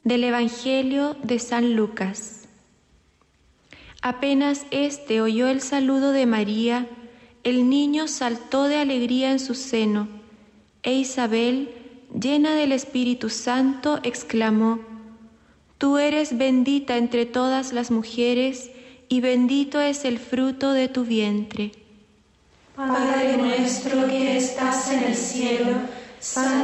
Del Evangelio de San Lucas. Apenas éste oyó el saludo de María, el niño saltó de alegría en su seno, e Isabel, llena del Espíritu Santo, exclamó: Tú eres bendita entre todas las mujeres, y bendito es el fruto de tu vientre. Padre nuestro que estás en el cielo, santificado